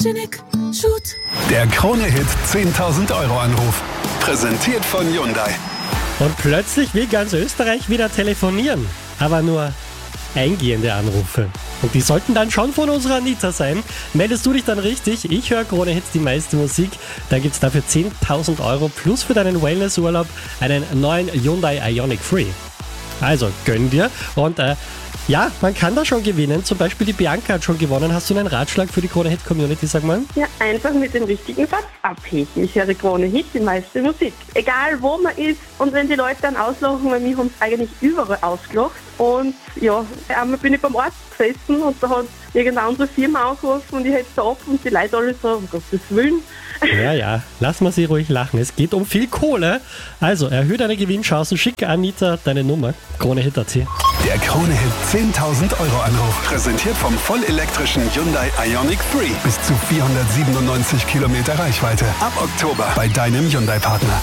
Der Krone-Hit 10.000 Euro Anruf. Präsentiert von Hyundai. Und plötzlich will ganz Österreich wieder telefonieren. Aber nur eingehende Anrufe. Und die sollten dann schon von unserer Anita sein. Meldest du dich dann richtig? Ich höre Krone Hits die meiste Musik. Da gibt es dafür 10.000 Euro plus für deinen Wellnessurlaub einen neuen Hyundai Ioniq 3. Also gönn dir. Und ja, man kann da schon gewinnen. Zum Beispiel die Bianca hat schon gewonnen. Hast du einen Ratschlag für die Krone Hit Community, sag mal? Ja, einfach mit dem richtigen Satz abheben. Ich höre Krone Hit die meiste Musik. Egal wo man ist. Und wenn die Leute dann auslachen, weil mich haben es eigentlich überall ausgelacht. Und ja, einmal bin ich beim Arzt gesessen und da hat irgendeine andere Firma angerufen und ich hätte da ab und die Leute alle so, um Gottes Willen. Ja, lass mal sie ruhig lachen. Es geht um viel Kohle. Also erhöhe deine Gewinnchancen. Schicke Anita deine Nummer. Krone Hit AT. Der Krone-Hit 10.000 Euro Anruf. Präsentiert vom vollelektrischen Hyundai Ioniq 3. Bis zu 497 Kilometer Reichweite. Ab Oktober bei deinem Hyundai-Partner.